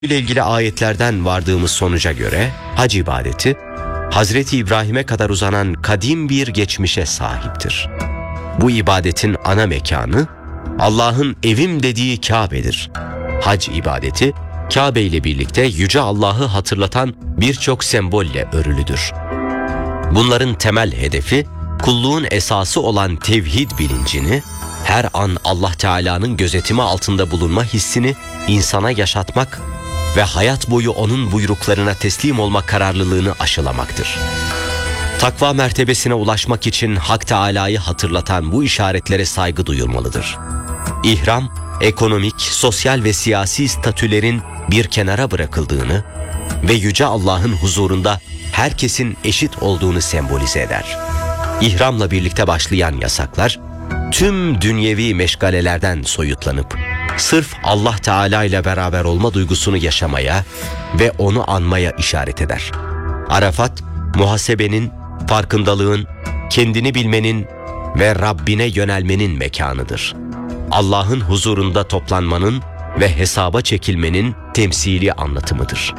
ile ilgili ayetlerden vardığımız sonuca göre hac ibadeti Hazreti İbrahim'e kadar uzanan kadim bir geçmişe sahiptir. Bu ibadetin ana mekanı Allah'ın evim dediği Kabe'dir. Hac ibadeti Kabe ile birlikte Yüce Allah'ı hatırlatan birçok sembolle örülüdür. Bunların temel hedefi kulluğun esası olan tevhid bilincini, her an Allah Teala'nın gözetimi altında bulunma hissini insana yaşatmak ve hayat boyu onun buyruklarına teslim olma kararlılığını aşılamaktır. Takva mertebesine ulaşmak için Hak Teala'yı hatırlatan bu işaretlere saygı duyulmalıdır. İhram, ekonomik, sosyal ve siyasi statülerin bir kenara bırakıldığını ve Yüce Allah'ın huzurunda herkesin eşit olduğunu sembolize eder. İhramla birlikte başlayan yasaklar, tüm dünyevi meşgalelerden soyutlanıp, sırf Allah Teala ile beraber olma duygusunu yaşamaya ve onu anmaya işaret eder. Arafat, muhasebenin, farkındalığın, kendini bilmenin ve Rabbine yönelmenin mekanıdır. Allah'ın huzurunda toplanmanın ve hesaba çekilmenin temsili anlatımıdır.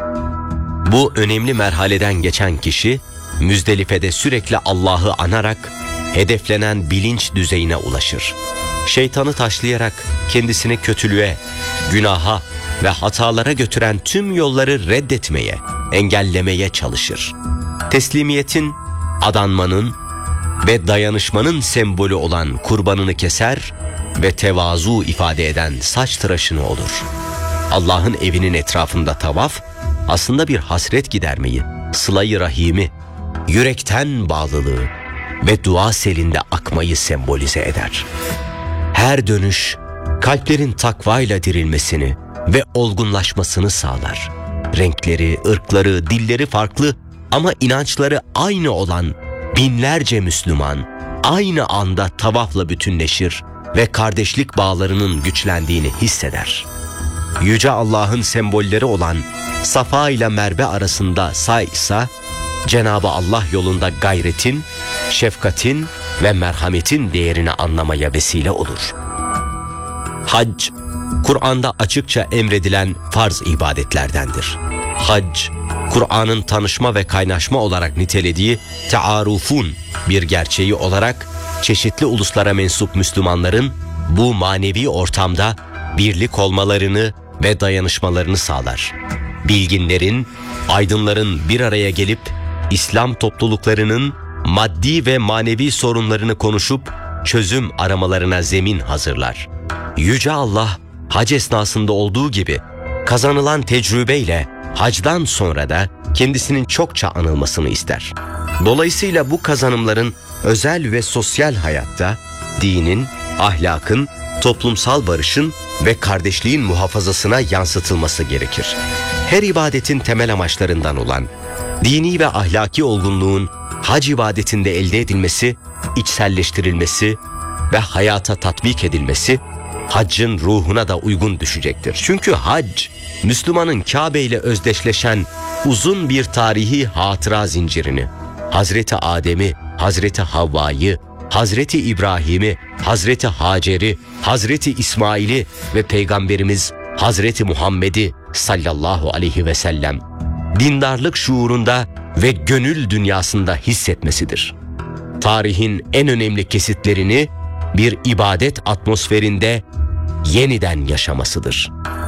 Bu önemli merhaleden geçen kişi, Müzdelife'de sürekli Allah'ı anarak hedeflenen bilinç düzeyine ulaşır. Şeytanı taşlayarak kendisini kötülüğe, günaha ve hatalara götüren tüm yolları reddetmeye, engellemeye çalışır. Teslimiyetin, adanmanın ve dayanışmanın sembolü olan kurbanını keser ve tevazu ifade eden saç tıraşını olur. Allah'ın evinin etrafında tavaf, aslında bir hasret gidermeyi, sıla-i rahimi, yürekten bağlılığı ve dua selinde akmayı sembolize eder. Her dönüş, kalplerin takvayla dirilmesini ve olgunlaşmasını sağlar. Renkleri, ırkları, dilleri farklı ama inançları aynı olan binlerce Müslüman aynı anda tavafla bütünleşir ve kardeşlik bağlarının güçlendiğini hisseder. Yüce Allah'ın sembolleri olan Safa ile Merve arasında say ise Cenab-ı Allah yolunda gayretin, şefkatin ve merhametin değerini anlamaya vesile olur. Hac, Kur'an'da açıkça emredilen farz ibadetlerdendir. Hac, Kur'an'ın tanışma ve kaynaşma olarak nitelediği tearufun bir gerçeği olarak çeşitli uluslara mensup Müslümanların bu manevi ortamda birlik olmalarını ve dayanışmalarını sağlar. Bilginlerin, aydınların bir araya gelip İslam topluluklarının maddi ve manevi sorunlarını konuşup çözüm aramalarına zemin hazırlar. Yüce Allah, hac esnasında olduğu gibi kazanılan tecrübeyle hacdan sonra da kendisinin çokça anılmasını ister. Dolayısıyla bu kazanımların özel ve sosyal hayatta dinin, ahlakın, toplumsal barışın ve kardeşliğin muhafazasına yansıtılması gerekir. Her ibadetin temel amaçlarından olan dini ve ahlaki olgunluğun hac ibadetinde elde edilmesi, içselleştirilmesi ve hayata tatbik edilmesi haccın ruhuna da uygun düşecektir. Çünkü hac, Müslümanın Kabe ile özdeşleşen uzun bir tarihi hatıra zincirini, Hazreti Adem'i, Hazreti Havva'yı, Hazreti İbrahim'i, Hazreti Hacer'i, Hazreti İsmail'i ve Peygamberimiz Hazreti Muhammed'i sallallahu aleyhi ve sellem dindarlık şuurunda ve gönül dünyasında hissetmesidir. Tarihin en önemli kesitlerini bir ibadet atmosferinde yeniden yaşamasıdır.